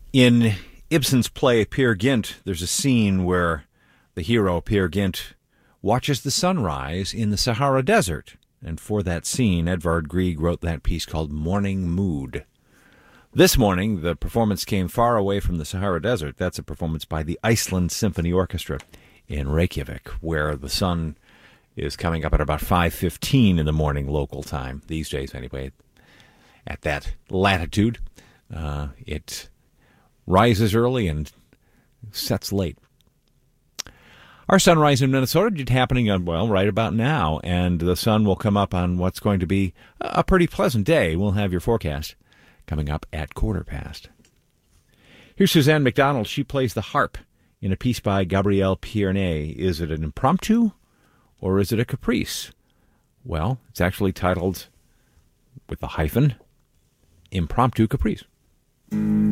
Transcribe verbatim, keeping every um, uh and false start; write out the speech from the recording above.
In Ibsen's play Peer Gynt, there's a scene where the hero, Peer Gynt, watches the sunrise in the Sahara Desert. And for that scene, Edvard Grieg wrote that piece called Morning Mood. This morning, the performance came far away from the Sahara Desert. That's a performance by the Iceland Symphony Orchestra in Reykjavik, where the sun is coming up at about five fifteen in the morning local time, these days anyway. At that latitude, uh, it rises early and sets late. Our sunrise in Minnesota is happening, on, well, right about now, and the sun will come up on what's going to be a pretty pleasant day. We'll have your forecast coming up at quarter past. Here's Suzanne McDonald. She plays the harp in a piece by Gabrielle Pierney. Is it an impromptu or is it a caprice? Well, it's actually titled, with the hyphen, Impromptu Caprice.